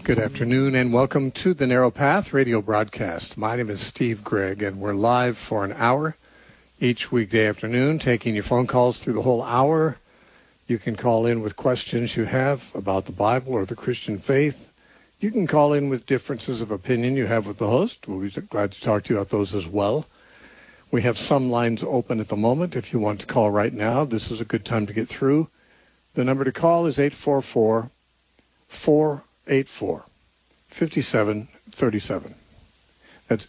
Good afternoon and welcome to the Narrow Path radio broadcast. My name is Steve Gregg and we're live for an hour each weekday afternoon, taking your phone calls through the whole hour. You can call in with questions you have about the Bible or the Christian faith. You can call in with differences of opinion you have with the host. We'll be glad to talk to you about those as well. We have some lines open at the moment. If you want to call right now, this is a good time to get through. The number to call is 844-484-5737. That's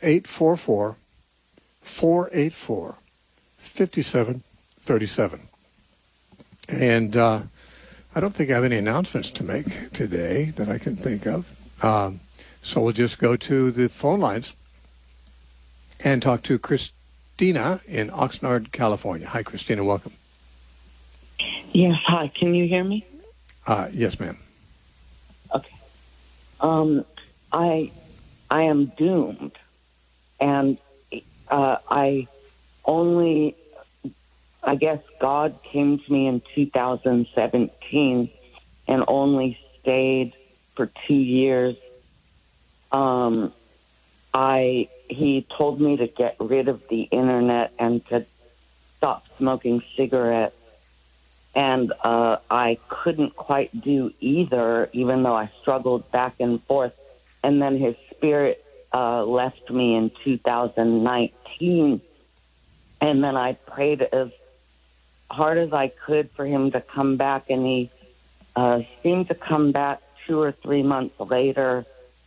844-484-5737. And I don't think I have any announcements to make today that I can think of. So we'll just go to the phone lines and talk to Christina in Oxnard, California. Hi, Christina. Welcome. Yes, hi. Can you hear me? Yes, ma'am. Okay. I am doomed, and I guess God came to me in 2017 and only stayed for 2 years. He told me to get rid of the internet and to stop smoking cigarettes. And I couldn't quite do either, even though I struggled back and forth. And then his spirit left me in 2019. And then I prayed as hard as I could for him to come back. And he seemed to come back 2 or 3 months later.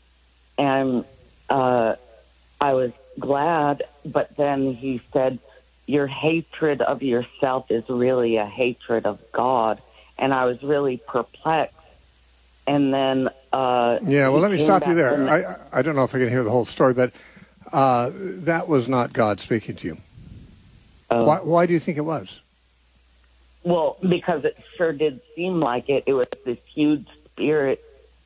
And I was glad, but then he said, your hatred of yourself is really a hatred of God. And I was really perplexed. And then... let me stop you there. I don't know if I can hear the whole story, but that was not God speaking to you. Why do you think it was? Well, because it sure did seem like it. It was this huge spirit.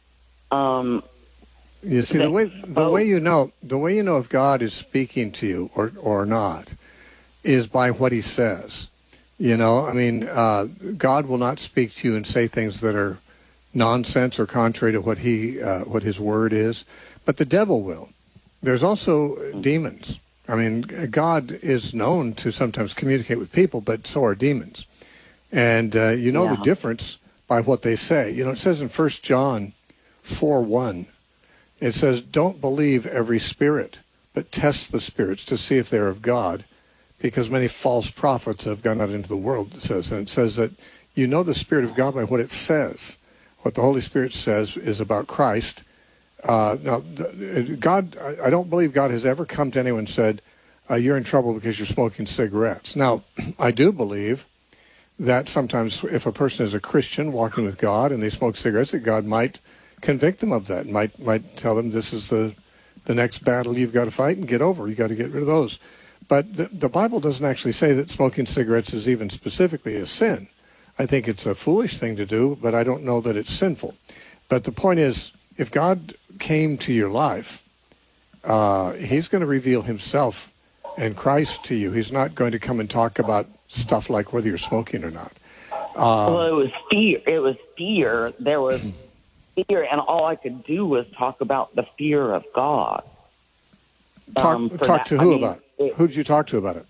You see, the way you know if God is speaking to you or not is by what he says. You know, I mean, God will not speak to you and say things that are nonsense or contrary to what his word is, but the devil will. There's also demons. I mean, God is known to sometimes communicate with people, but so are demons. And the difference by what they say. You know, it says in 1 John 4:1, it says, don't believe every spirit, but test the spirits to see if they're of God, because many false prophets have gone out into the world, it says. And it says that you know the Spirit of God by what it says. What the Holy Spirit says is about Christ. Now, God, I don't believe God has ever come to anyone and said, you're in trouble because you're smoking cigarettes. Now, I do believe that sometimes if a person is a Christian walking with God and they smoke cigarettes, that God might convict them of that, might tell them this is the next battle you've got to fight and get over. You've got to get rid of those. But the Bible doesn't actually say that smoking cigarettes is even specifically a sin. I think it's a foolish thing to do, but I don't know that it's sinful. But the point is, if God came to your life, he's going to reveal himself and Christ to you. He's not going to come and talk about stuff like whether you're smoking or not. Well, it was fear. There was fear, and all I could do was talk about the fear of God. Talk to who about it? Who did you talk to about it?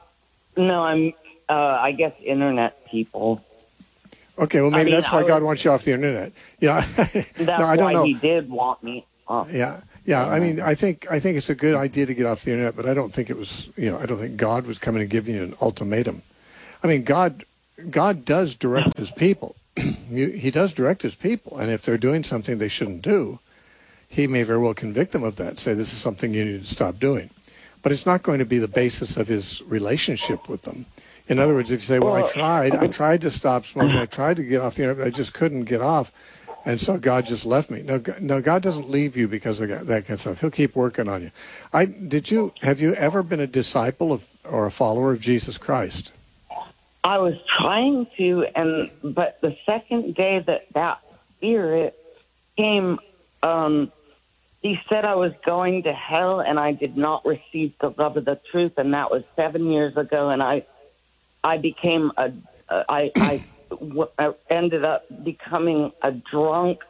I guess internet people. Okay, well, maybe that's why God wants you off the internet. Yeah. I don't know. He did want me off. Yeah. I mean, I think it's a good idea to get off the internet, but I don't think it was. I don't think God was coming and giving you an ultimatum. I mean, God does direct his people. He does direct his people, and if they're doing something they shouldn't do, he may very well convict them of that. Say this is something you need to stop doing. But it's not going to be the basis of his relationship with them. In other words, if you say, well, I tried to stop smoking, I tried to get off the internet, but I just couldn't get off, and so God just left me. No, God doesn't leave you because of that kind of stuff. He'll keep working on you. Have you ever been a disciple or a follower of Jesus Christ? I was trying to, but the second day that spirit came, he said I was going to hell and I did not receive the love of the truth, and that was 7 years ago. And I became I ended up becoming a drunk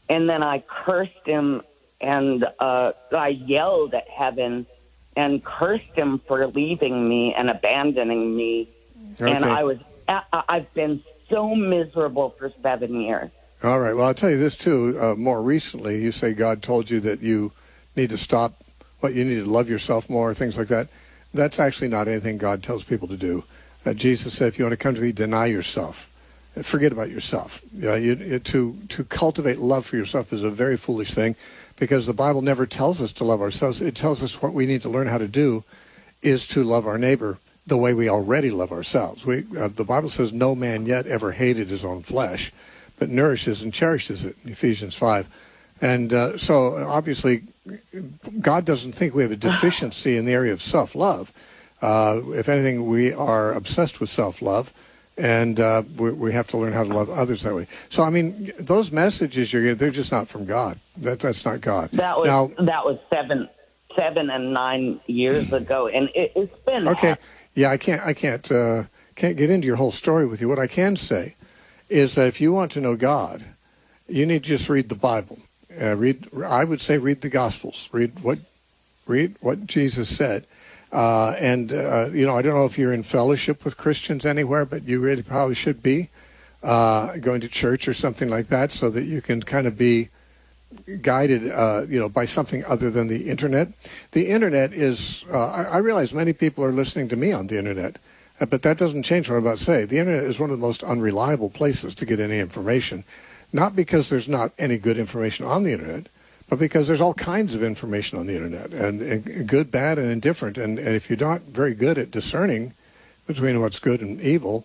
and then I cursed him, and I yelled at heaven and cursed him for leaving me and abandoning me. Okay. And I've been so miserable for 7 years. All right. Well, I'll tell you this, too. More recently, you say God told you that you need to stop, you need to love yourself more, things like that. That's actually not anything God tells people to do. Jesus said, if you want to come to me, deny yourself. Forget about yourself. To cultivate love for yourself is a very foolish thing, because the Bible never tells us to love ourselves. It tells us what we need to learn how to do is to love our neighbor the way we already love ourselves. The Bible says no man yet ever hated his own flesh, but nourishes and cherishes it, in Ephesians 5. And so obviously God doesn't think we have a deficiency in the area of self-love. If anything, we are obsessed with self-love, and we have to learn how to love others that way. So, I mean, those messages you're getting, they're just not from God. That's not God. That was 7 and 9 years ago, and it's been okay. Yeah, I can't get into your whole story with you. What I can say is that if you want to know God, you need to just read the Bible. I would say read the Gospels. Read what Jesus said. I don't know if you're in fellowship with Christians anywhere, but you really probably should be going to church or something like that, so that you can kind of be guided, by something other than the internet. The internet is, I realize many people are listening to me on the internet, but that doesn't change what I'm about to say. The internet is one of the most unreliable places to get any information, not because there's not any good information on the internet, but because there's all kinds of information on the internet, and good, bad, and indifferent. And if you're not very good at discerning between what's good and evil,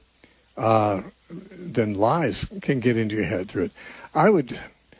then lies can get into your head through it.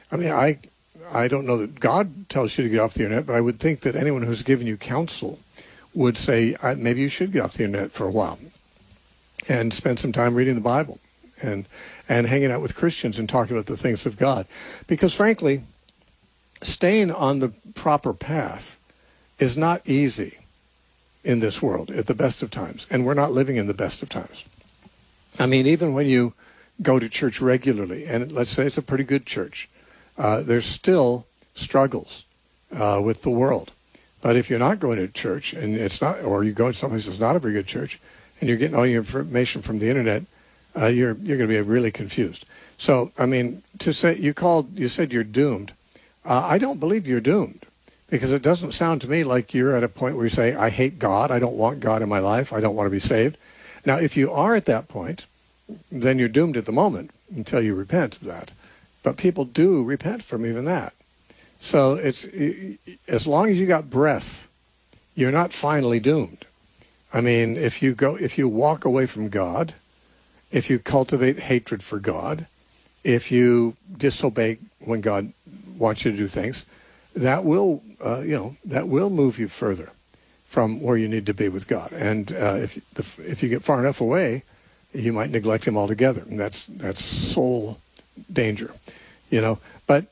I don't know that God tells you to get off the internet, but I would think that anyone who's given you counsel would say, maybe you should get off the internet for a while and spend some time reading the Bible and hanging out with Christians and talking about the things of God. Because frankly, staying on the proper path is not easy in this world at the best of times, and we're not living in the best of times. I mean, even when you go to church regularly, and let's say it's a pretty good church, there's still struggles with the world. But if you're not going to church, and it's not, or you go to someplace that's not a very good church, and you're getting all your information from the internet, you're going to be really confused. So, I mean, to say you said you're doomed. I don't believe you're doomed, because it doesn't sound to me like you're at a point where you say, I hate God, I don't want God in my life, I don't want to be saved. Now, if you are at that point, then you're doomed at the moment until you repent of that. But people do repent from even that. So it's, as long as you got breath, you're not finally doomed. I mean, if you walk away from God, if you cultivate hatred for God, if you disobey when God wants you to do things, that will move you further from where you need to be with God. And if you get far enough away, you might neglect Him altogether, and that's soul danger, But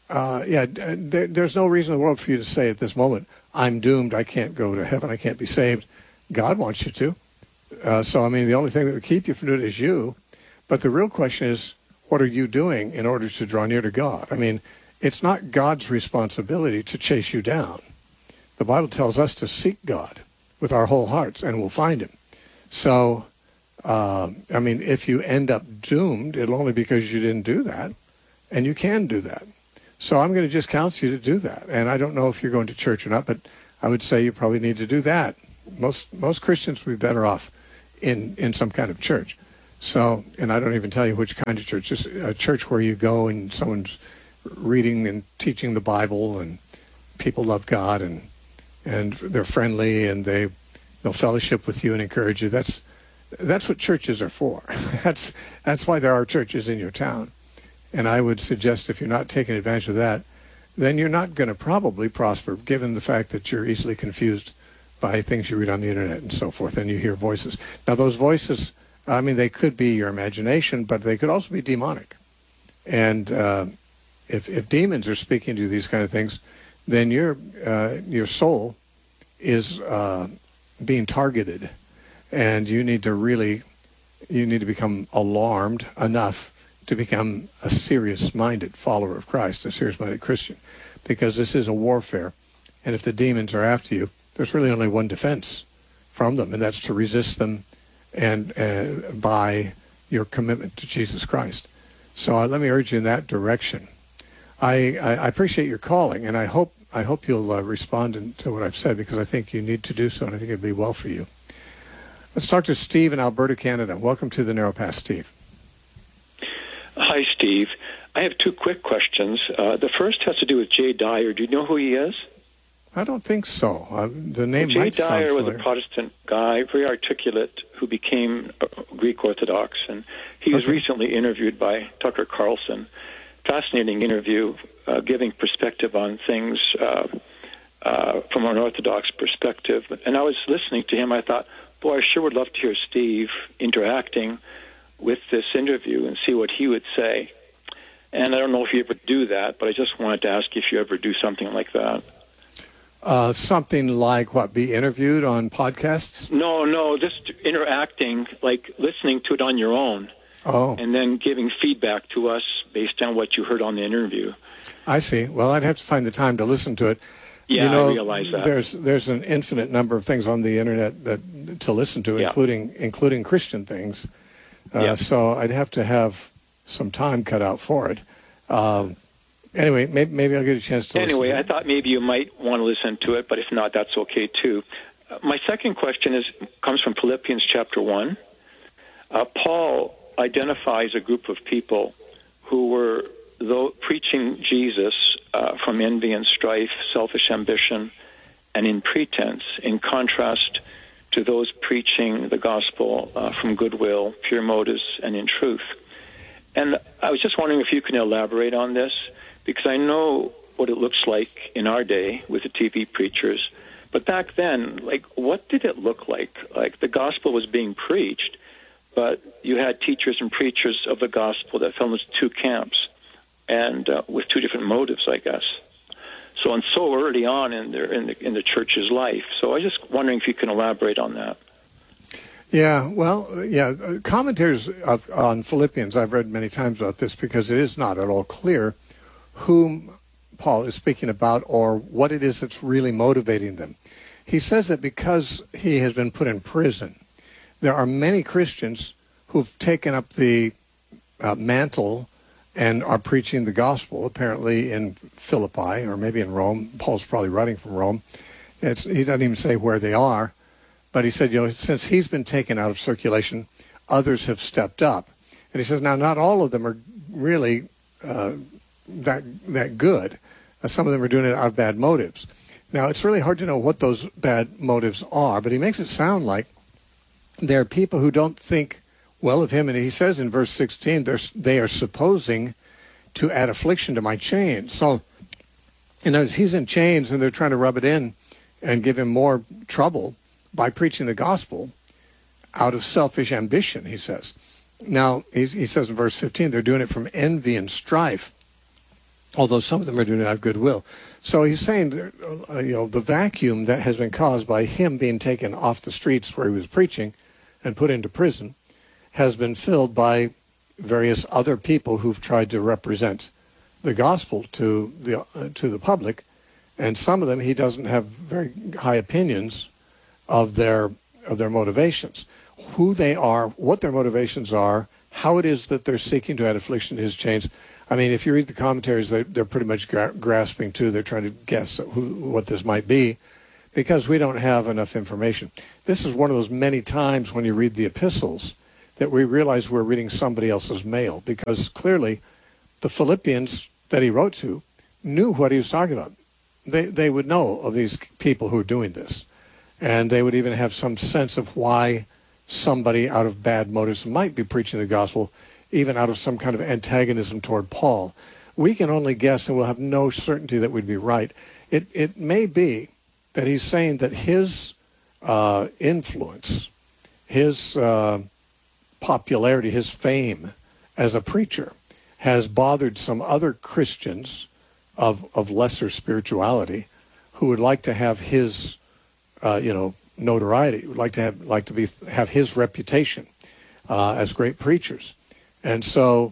there's no reason in the world for you to say at this moment, I'm doomed, I can't go to heaven, I can't be saved. God wants you to. So, I mean, the only thing that would keep you from doing it is you. But the real question is, what are you doing in order to draw near to God? I mean, it's not God's responsibility to chase you down. The Bible tells us to seek God with our whole hearts, and we'll find Him. So, if you end up doomed, it'll only be because you didn't do that, and you can do that. So I'm going to just counsel you to do that. And I don't know if you're going to church or not, but I would say you probably need to do that. Most Christians would be better off in some kind of church. So, and I don't even tell you which kind of church. Just a church where you go and someone's reading and teaching the Bible, and people love God, and they're friendly, and they'll fellowship with you and encourage you. That's what churches are for. That's why there are churches in your town. And I would suggest if you're not taking advantage of that, then you're not going to probably prosper, given the fact that you're easily confused by things you read on the internet and so forth, and you hear voices. Now, those voices, I mean, they could be your imagination, but they could also be demonic. And if demons are speaking to you these kind of things, then your soul is being targeted, and you need to become alarmed enough to become a serious-minded follower of Christ, a serious-minded Christian, because this is a warfare. And if the demons are after you, there's really only one defense from them, and that's to resist them and by your commitment to Jesus Christ. So let me urge you in that direction. I appreciate your calling, and I hope you'll respond to what I've said, because I think you need to do so, and I think it'd be well for you. Let's talk to Steve in Alberta, Canada. Welcome to the Narrow Path, Steve. Hi, Steve. I have two quick questions. The first has to do with Jay Dyer. Do you know who he is? I don't think so. The name might sound familiar. Jay Dyer was a Protestant guy, very articulate, who became Greek Orthodox, and he was recently interviewed by Tucker Carlson. Fascinating interview, giving perspective on things from an Orthodox perspective. And I was listening to him. I thought, boy, I sure would love to hear Steve interacting with this interview and see what he would say. And I don't know if you ever do that, but I just wanted to ask if you ever do something like that. Something like what, be interviewed on podcasts? No, just interacting, like listening to it on your own. Oh. And then giving feedback to us based on what you heard on the interview. I see. Well, I'd have to find the time to listen to it. Yeah, I realize that. There's an infinite number of things on the internet to listen to, including Christian things. So I'd have to have some time cut out for it. Anyway, maybe I'll get a chance to listen to it. I thought maybe you might want to listen to it, but if not, that's okay too. My second question comes from Philippians chapter 1. Paul identifies a group of people who were preaching Jesus from envy and strife, selfish ambition, and in pretense, in contrast to those preaching the gospel from goodwill, pure motives, and in truth. And I was just wondering if you can elaborate on this, because I know what it looks like in our day with the TV preachers. But back then, what did it look like? Like, the gospel was being preached, but you had teachers and preachers of the gospel that fell into two camps, and with two different motives, I guess. So early on in the church's life. So I was just wondering if you can elaborate on that. Yeah, commentaries on Philippians, I've read many times about this, because it is not at all clear whom Paul is speaking about or what it is that's really motivating them. He says that because he has been put in prison, there are many Christians who've taken up the mantle and are preaching the gospel, apparently in Philippi or maybe in Rome. Paul's probably writing from Rome. He doesn't even say where they are. But he said, since he's been taken out of circulation, others have stepped up. And he says, now, not all of them are really that good. Some of them are doing it out of bad motives. Now, it's really hard to know what those bad motives are, but he makes it sound like there are people who don't think well of him. And he says in verse 16, they are supposing to add affliction to my chains. So, he's in chains, and they're trying to rub it in and give him more trouble by preaching the gospel out of selfish ambition, he says. Now, he says in verse 15, they're doing it from envy and strife, although some of them are doing it out of goodwill. So he's saying, the vacuum that has been caused by him being taken off the streets where he was preaching and put into prison has been filled by various other people who've tried to represent the gospel to the public, and some of them he doesn't have very high opinions of their motivations, who they are, what their motivations are, how it is that they're seeking to add affliction to his chains. I mean, if you read the commentaries, they're pretty much grasping too. They're trying to guess what this might be, because we don't have enough information. This is one of those many times when you read the epistles that we realize we're reading somebody else's mail, because clearly the Philippians that he wrote to knew what he was talking about. They would know of these people who are doing this. And they would even have some sense of why somebody out of bad motives might be preaching the gospel, even out of some kind of antagonism toward Paul. We can only guess, and we'll have no certainty that we'd be right. It may be that he's saying that his influence, his popularity, his fame as a preacher has bothered some other Christians of lesser spirituality who would like to have his notoriety, would like to have his reputation as great preachers. And so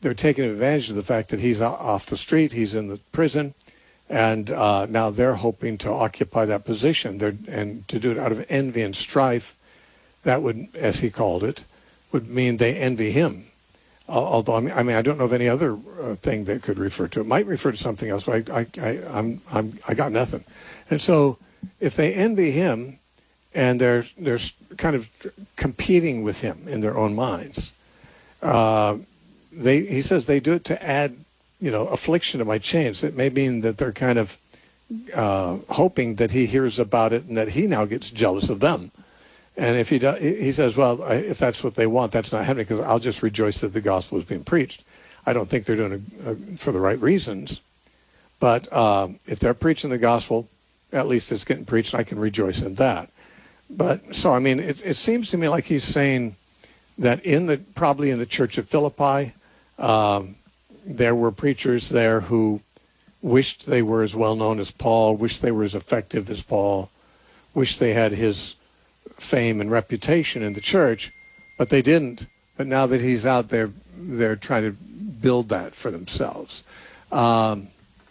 they're taking advantage of the fact that he's off the street, he's in the prison, and now they're hoping to occupy that position. And to do it out of envy and strife, that would, as he called it, would mean they envy him. Although I don't know of any other thing that could refer to it. Might refer to something else, but I got nothing. And so, if they envy him, and they're kind of competing with him in their own minds, he says they do it to add, affliction to my chains. It may mean that they're kind of hoping that he hears about it and that he now gets jealous of them. And if he does, he says, well, if that's what they want, that's not happening, because I'll just rejoice that the gospel is being preached. I don't think they're doing it for the right reasons. But if they're preaching the gospel, at least it's getting preached, and I can rejoice in that. But so, it seems to me like he's saying that probably in the church of Philippi, there were preachers there who wished they were as well known as Paul, wished they were as effective as Paul, wished they had his fame and reputation in the church, but they didn't. But now that he's out there, they're trying to build that for themselves, and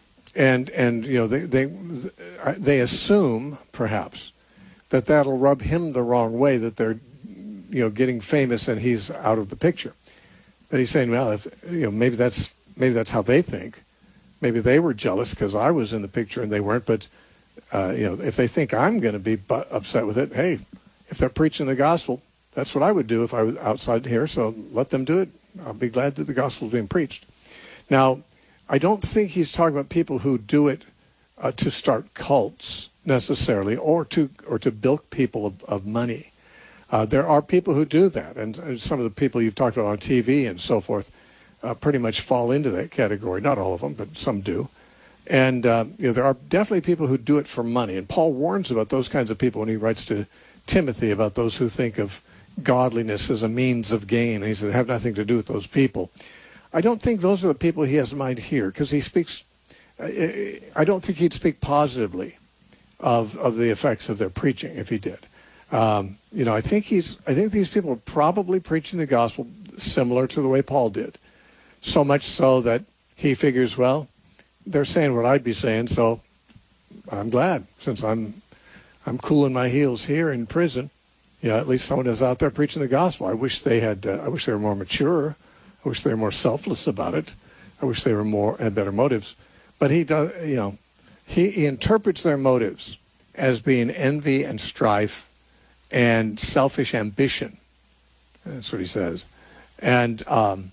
they assume perhaps that that'll rub him the wrong way, that they're getting famous and he's out of the picture. But he's saying, well, if maybe that's how they think. Maybe they were jealous because I was in the picture and they weren't. But if they think I'm going to be upset with it, hey. If they're preaching the gospel, that's what I would do if I was outside here, so let them do it. I'll be glad that the gospel is being preached. Now, I don't think he's talking about people who do it to start cults necessarily, or to bilk people of money. There are people who do that, and some of the people you've talked about on TV and so forth pretty much fall into that category. Not all of them, but some do. And there are definitely people who do it for money, and Paul warns about those kinds of people when he writes to Timothy about those who think of godliness as a means of gain. He said, have nothing to do with those people. I don't think those are the people he has in mind here, because he speaks, I don't think he'd speak positively of the effects of their preaching if he did. I think these people are probably preaching the gospel similar to the way Paul did. So much so that he figures, well, they're saying what I'd be saying, so I'm glad, since I'm cooling my heels here in prison. At least someone is out there preaching the gospel. I wish they were more mature. I wish they were more selfless about it. I wish they had better motives. But he does, he interprets their motives as being envy and strife and selfish ambition. That's what he says. And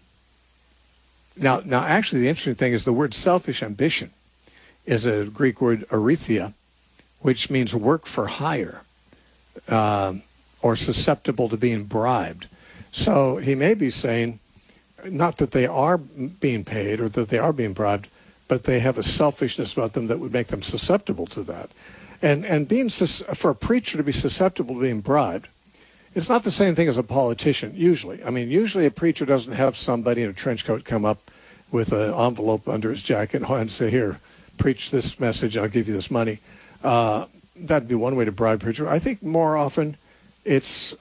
now, actually, the interesting thing is the word selfish ambition is a Greek word, arithia, which means work for hire, or susceptible to being bribed. So he may be saying, not that they are being paid or that they are being bribed, but they have a selfishness about them that would make them susceptible to that. And being for a preacher to be susceptible to being bribed, it's not the same thing as a politician, usually. Usually a preacher doesn't have somebody in a trench coat come up with an envelope under his jacket and say, here, preach this message, I'll give you this money. That'd be one way to bribe a preacher. I think more often it's,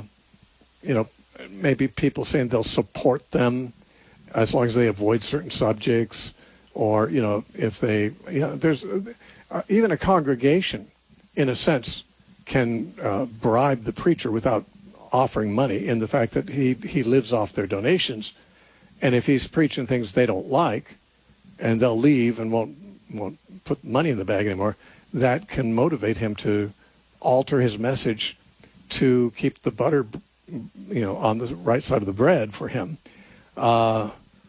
maybe people saying they'll support them as long as they avoid certain subjects, or, if they, there's even a congregation, in a sense, can bribe the preacher without offering money, in the fact that he lives off their donations. And if he's preaching things they don't like, and they'll leave and won't put money in the bag anymore, that can motivate him to alter his message to keep the butter, on the right side of the bread for him.